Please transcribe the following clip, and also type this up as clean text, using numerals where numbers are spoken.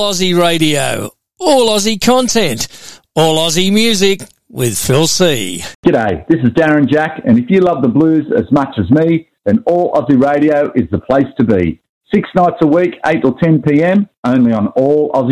Aussie radio, all Aussie content, all Aussie music with Phil C. G'day, this is Darren Jack, and if you love the blues as much as me, then All Aussie Radio is the place to be. 6 nights a week, 8 till 10 p.m, only on All Aussie